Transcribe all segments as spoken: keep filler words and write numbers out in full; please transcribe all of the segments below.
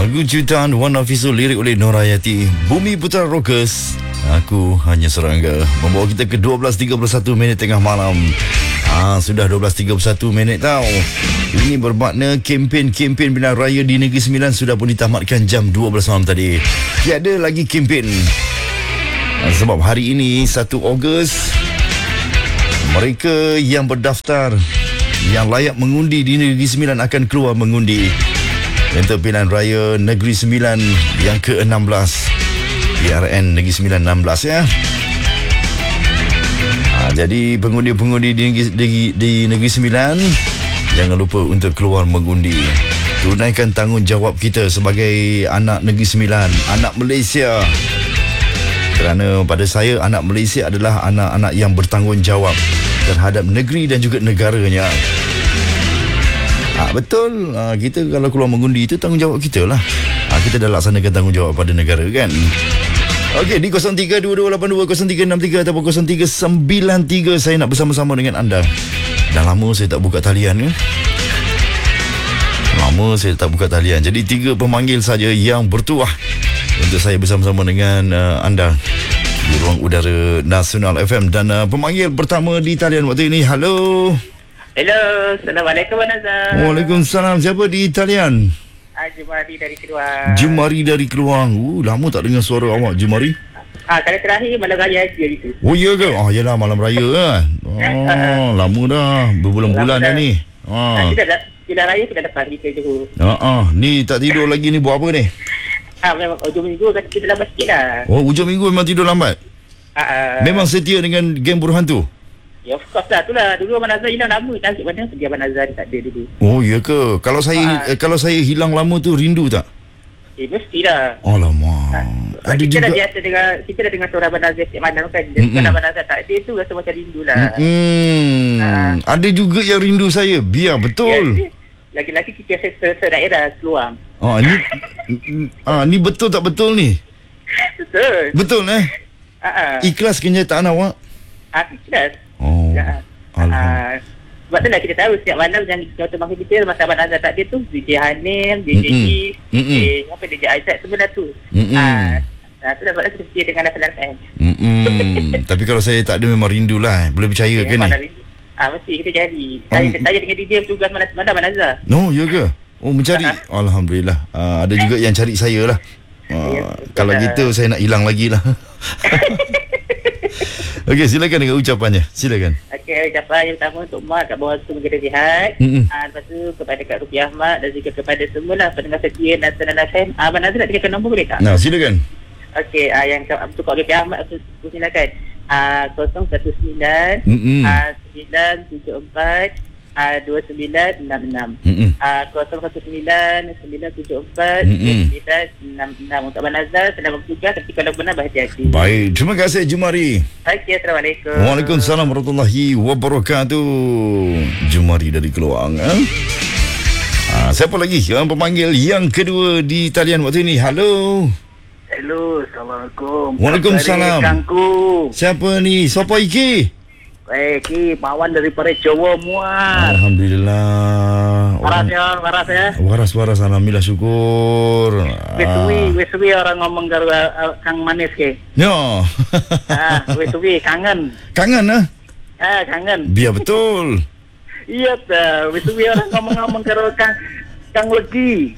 Lagu ciptaan Wan Hafizul, lirik oleh Norayati, Bumi Putra Rockers, Aku Hanya Serangga, membawa kita ke dua belas tiga puluh satu minit tengah malam. Ah, sudah dua belas tiga puluh satu minit tau. Ini bermakna kempen-kempen Pilihan Raya di Negeri Sembilan sudah pun ditamatkan jam dua belas malam tadi. Tiada lagi kempen. Ah, sebab hari ini satu Ogos, mereka yang berdaftar, yang layak mengundi di Negeri Sembilan akan keluar mengundi untuk Pilihan Raya Negeri Sembilan yang ke enam belas. P R N Negeri Sembilan enam belas ya. Ha, jadi pengundi-pengundi di, di, di Negeri Sembilan, jangan lupa untuk keluar mengundi. Tunaikan tanggungjawab kita sebagai anak Negeri Sembilan, anak Malaysia. Kerana pada saya, anak Malaysia adalah anak-anak yang bertanggungjawab terhadap negeri dan juga negaranya. Ha, betul, ha, kita kalau keluar mengundi itu tanggungjawab kita lah. Ha, kita dah laksanakan tanggungjawab pada negara kan. Okey, di kosong tiga dua dua lapan dua kosong tiga enam tiga ataupun kosong tiga sembilan tiga saya nak bersama-sama dengan anda. Dah lama saya tak buka talian ya. Lama saya tak buka talian. Jadi tiga pemanggil saja yang bertuah untuk saya bersama-sama dengan uh, anda di ruang udara Nasional F M. Dan uh, pemanggil pertama di talian waktu ini. Halo. Hello, Assalamualaikum Nazar. Waalaikumsalam. Siapa di talian? Ah, Jumari dari Keluang. Jumari dari Keluang. Uh, lama tak dengar suara awak, Jumari. Ah, kali terakhir malam raya aja gitu. Oh, ya ke? Ah, yalah, malam raya kan. Oh, lama dah. Berbulan-bulan dah ni. Ah, Ah. kita dah Pilihan Raya kita dapat hari ke Johor. Ah, ah. Ni tak tidur lagi ni, buat apa ni? Ah, memang hujung minggu kan kita lambat sikit lah. Oh, hujung minggu memang tidur lambat. Ah, ah. Memang setia dengan geng buruh hantu. Ya, of course lah. Itulah. Dulu Abang Nazar hilang lama. Nasib mana pergi Abang Nazar tak ada dulu. Oh, ya ke? Kalau saya Ah. eh, kalau saya hilang lama tu, rindu tak? Eh, mestilah. Alamak. Ah, Ada kita juga. dah biasa dengan kita dah dengar suara Abang Nazar setiap malam kan. Dan Mm-mm. kalau Abang Nazar tak ada tu rasa macam rindu lah. Hmm. Ah. Ada juga yang rindu saya. Biar betul. Ya, lagi-lagi kita se-daerah Keluang. Ah, ni ah, ni betul tak betul ni? Betul. Betul eh? Ah, ah. Ikhlas kenyataan awak? Ah, ikhlas. Oh. Ya. Alhamdulillah. Ah, sebab tu lah kita tahu setiap malam yang contoh makin kita masa Abang Nazar tak ada tu D J Hanim, D J Mm-mm. Is, D J Mm-mm. apa D J Aizat semua dah tu. Mm-mm. Ah, ah, tu dah buat kita setia dengan Nasional F M. Mm-mm. Tapi kalau saya tak ada memang rindulah. Boleh percaya ke ni? Ah, mesti kita jadi. Saya Oh. saya dengan D J tugas mana mana Abang Nazar. No, ya ke? Oh, mencari. Alhamdulillah. Ah, ada juga yang cari saya lah. Ah, Ya, kalau betul. gitu saya nak hilang lagi lah. Okey, silakan dengan ucapannya. Silakan. Okey, ucapan yang pertama untuk Mak kat bawah tu negara sihat. Mm-mm. Ah, lepas tu kepada Kak Rupiah Ahmad dan juga kepada semualah pendengar setia Nasional F M. Ah, Abang Nazar nak tinggalkan nombor boleh tak? Nah, silakan. Okey, ah, yang untuk Kak Rupiah Ahmad aku silakan. Ah, kosong satu sembilan Mm-mm. ah, sembilan tujuh empat ah, dua sembilan enam enam. Mm-mm. Ah, kosong satu sembilan sembilan tujuh empat Mm-mm. sembilan enam enam. Untuk Abang Nazar selamat bertugas, tapi kalau benar berhati-hati. Baik, terima kasih Jumari. Okey, Assalamualaikum. Waalaikumsalam warahmatullahi wabarakatuh. Jumari dari Keluang. Eh? Ah, siapa lagi? Yang pemanggil yang kedua di talian waktu ini. Halo. Hello, Assalamualaikum. Waalaikumsalam. Kangku. Siapa ni? Siapa iki? Eh, Ki, Pawan daripada Jawa Muar. Alhamdulillah. Waras Orang ya, waras ya. waras-waras, alhamdulillah, syukur. Wesuwi, wesuwi orang ngomong karo uh, Kang Manis ke. Ya. Ah, wesuwi kangen. Kangen ah? Ah, kangen. Biar betul. Iya ta, wesuwi orang ngomong-ngomong karo Kang Kang Legi.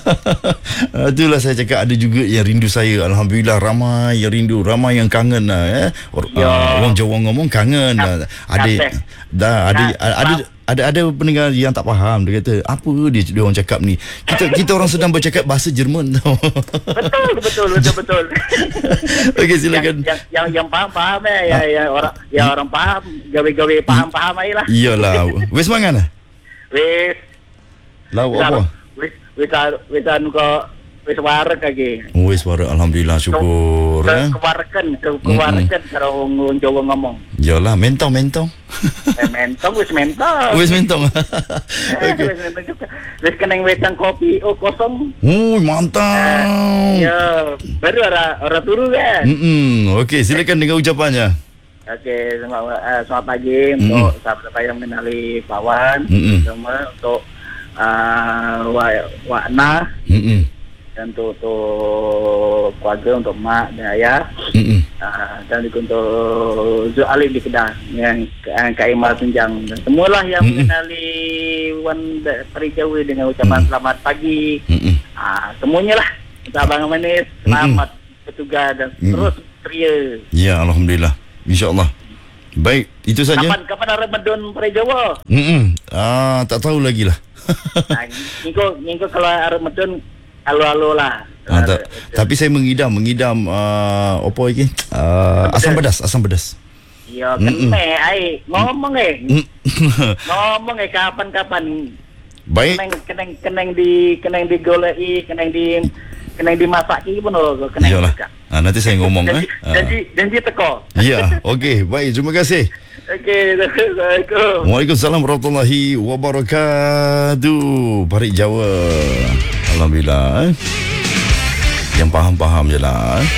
Itulah saya cakap, ada juga yang rindu saya. Alhamdulillah, ramai yang rindu, ramai yang kangen lah eh. Or, Ya. uh, orang Jawa ngomong kangen lah. Ada Kapes. dah ada Nah, ada ada ada pendengar yang tak faham. Dia kata, apa dia, dia orang cakap ni? Kita kita orang sedang bercakap bahasa Jerman tau. Betul, betul, betul, betul. Okey, yang, silakan. yang, yang, yang faham-faham eh, ya, ya, orang, yang orang faham, gawe-gawe faham-faham aja lah. Iyalah. Wes mangan ah? Wis, Lauk apa? wis, wis, wis, anu kok, wis warek lagi. Oh, wes suara, alhamdulillah, syukur eh. Kewareken, kewareken kalau orang Jawa ngomong. Iyalah, mentong-mentong. Eh, mentong, wis mentong. Wes mentong. Eh, Okey. wis mentong juga. Wis kena wetan kopi, oh kosong. Oh, mantap. Ya, baru orang orang turu kan. Mm-mm. Okey, silakan dengan ucapannya. Okey, selamat, uh, selamat pagi untuk sahabat saya yang mengenali Pawan. Mm-mm. Semua untuk uh, Wak Wak Na, Mm-mm. dan untuk, untuk keluarga, untuk mak dan ayah. Mm-mm. Uh, dan juga untuk Zul Alif di Kedah, yang Kak Imal Tunjang, dan semualah yang Mm-mm. mengenali Wan Pari Jawa dengan ucapan Mm-mm. selamat pagi. Mm-mm. Uh, semuanya lah untuk Abang Manis, selamat bertugas dan Mm-mm. terus ceria. Ya, Alhamdulillah. InsyaAllah. Baik, itu saja. Kapan kapan Ramadan Pari Jawa? Mm-mm. Ah, tak tahu lagi lah. Nah, minggu minggu kalau Ramadan alo-alo lah. Ah, tak, tapi saya mengidam mengidam uh, apa lagi? Uh, asam pedas, asam pedas. Ya, Mm-mm. kena ai ngomong eh. Mm. Ngomong eh kapan-kapan. Baik. Keneng keneng keneng di keneng digoleki, keneng di keneng dimasak ki pun lo keneng. Iyalah. Ah, nanti saya ngomong eh. Janji, janji, janji teko. Ya, okey. Baik, terima kasih. Okey, Assalamualaikum. Waalaikumsalam warahmatullahi wabarakatuh. Parik Jawa. Alhamdulillah. Eh. Yang faham-faham je lah. Eh.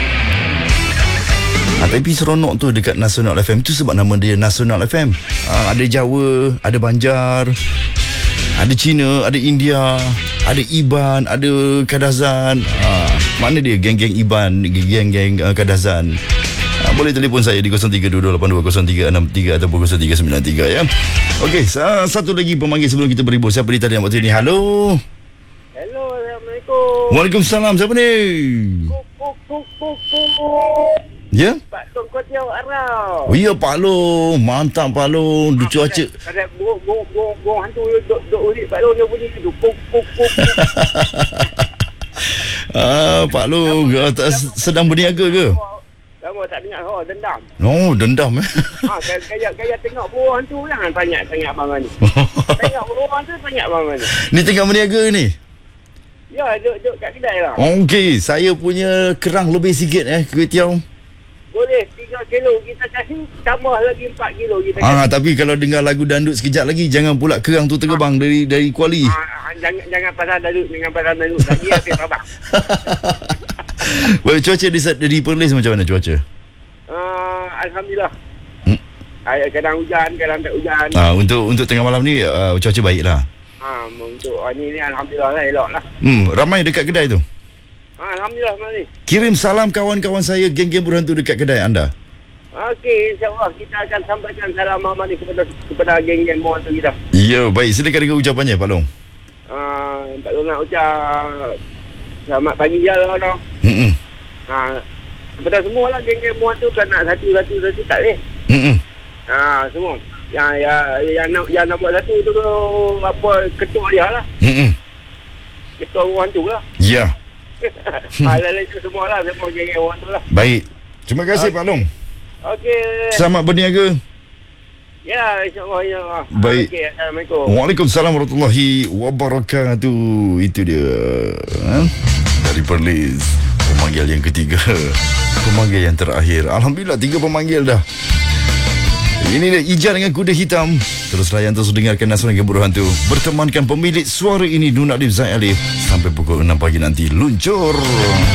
Ah, tapi seronok tu dekat Nasional F M tu sebab nama dia Nasional F M. Ah, ada Jawa, ada Banjar, ada Cina, ada India, ada Iban, ada Kadazan. Ah, mana dia geng-geng Iban, geng-geng uh, Kadazan. Ah, boleh telefon saya di kosong tiga dua dua lapan dua kosong tiga enam tiga ataupun kosong tiga sembilan tiga ya. Okey, sa- satu lagi pemanggil sebelum kita berhibur. Siapa di talian waktu ini? Halo. Hello, Assalamualaikum. Waalaikumsalam. Siapa ni? Kuk kuk kuk kuk kuk. Ya? Pak Long kau tiaw arau. Oh ya, Pak Long. Mantap Pak Long. Du cuaca. Ada burung burung burung burung hantu duk duk ulik Pak Long dia bunyi tu kuk kuk kuk. Ah, Pak Long uh, tak- sedang berniaga ke? Lama tak dengar oh dendam. Oh, dendam eh. Ha gaya gaya tengok burung hantu jangan tanya tanya abang ni. Tengok burung hantu tanya abang ni. Ni tengah berniaga ni. Ya, duk duk kat kedai lah. Okey, saya punya kerang lebih sikit eh, kuih tiaw. Boleh tiga kilo kita kasih, tambah lagi empat kilo kita kasih. Ah, tapi kalau dengar lagu dandut sekejap lagi, jangan pula kerang tu terbang dari dari Kuala. Ah, jangan jangan pasal dadut dengan pasal dadut lagi habis abang. Well, cuaca di di Perlis macam mana cuaca? Uh, Alhamdulillah. Hmm. Ay, kadang hujan, kadang tak hujan. Ah, untuk untuk tengah malam ni uh, cuaca baiklah. Ha, untuk hari ni Alhamdulillah lah, elok lah. Hmm, ramai dekat kedai tu. Ha, Alhamdulillah mari. Kirim salam kawan-kawan saya geng-geng berhantu dekat kedai anda. Okey, insyaAllah kita akan sampaikan salam Muhammad ni kepada kepada geng-geng mohon tu kita. Ya, baik. Silakan dengan ucapannya, Pak Long. Uh, tak tahu nak ucap selamat pagi je lah. No. Hmm. Ha, kepada semua lah geng-geng mohon tu kan nak satu-satu satu tak boleh. Hmm. Ha, semua. Yang yang yang nak yang nak buat satu tu, tu apa ketua dia lah. Hmm. Ketua orang tu lah. Ya. Hal-hal itu semua lah, semua geng-geng orang tu lah. Baik. Terima kasih, Pak Long. Okey. Selamat berniaga. Ya, insyaAllah, insyaAllah. Baik. Okey, Assalamualaikum. Waalaikumsalam warahmatullahi wabarakatuh. Itu dia. Ha? Dari Perlis. Pemanggil yang ketiga. Pemanggil yang terakhir. Alhamdulillah, tiga pemanggil dah. Ini dia Ijaz dengan Kuda Hitam. Terus layan, terus dengarkan Nasional Geng Berhantu. Bertemankan pemilik suara ini Nuna Alif Zaid Alif. Sampai pukul enam pagi nanti. Luncur.